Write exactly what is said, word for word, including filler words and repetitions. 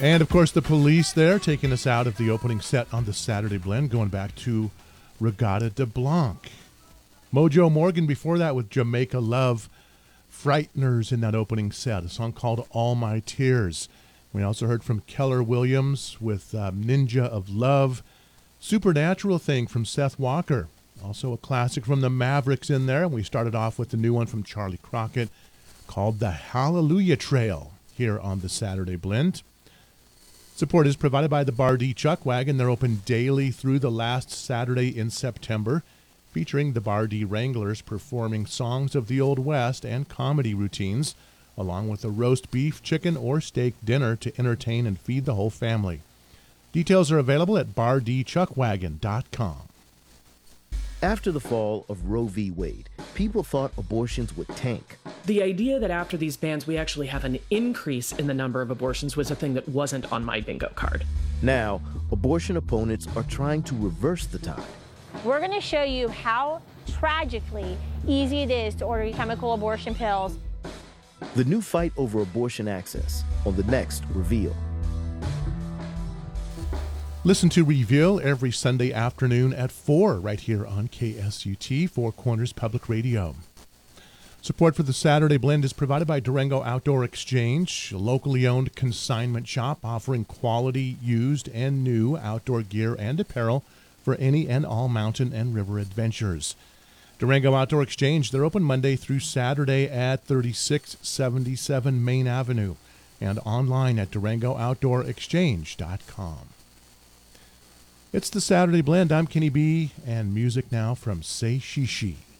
And, of course, the Police there taking us out of the opening set on the Saturday Blend, going back to Regatta de Blanc. Mojo Morgan before that with Jamaica Love. Frighteners in that opening set, a song called All My Tears. We also heard from Keller Williams with um, Ninja of Love. Supernatural Thing from Seth Walker. Also a classic from the Mavericks in there. We started off with the new one from Charlie Crockett called The Hallelujah Trail here on the Saturday Blend. Support is provided by the Bardee Chuck Wagon. They're open daily through the last Saturday in September, featuring the Bardee Wranglers performing songs of the Old West and comedy routines, along with a roast beef, chicken, or steak dinner to entertain and feed the whole family. Details are available at bardee chuck wagon dot com. After the fall of Roe v. Wade, people thought abortions would tank. The idea that after these bans we actually have an increase in the number of abortions was a thing that wasn't on my bingo card. Now, abortion opponents are trying to reverse the tide. We're going to show you how tragically easy it is to order chemical abortion pills. The new fight over abortion access on the next Reveal. Listen to Reveal every Sunday afternoon at four right here on K S U T, Four Corners Public Radio. Support for the Saturday Blend is provided by Durango Outdoor Exchange, a locally owned consignment shop offering quality, used, and new outdoor gear and apparel for any and all mountain and river adventures. Durango Outdoor Exchange, they're open Monday through Saturday at thirty-six seventy-seven Main Avenue and online at durango outdoor exchange dot com. It's the Saturday Blend. I'm Kenny B, and music now from Say She She.